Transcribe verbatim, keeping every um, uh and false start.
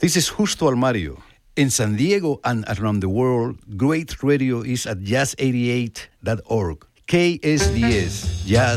This is Justo Almario. In San Diego and around the world, great radio is at jazz eighty-eight dot org. K S D S, Jazz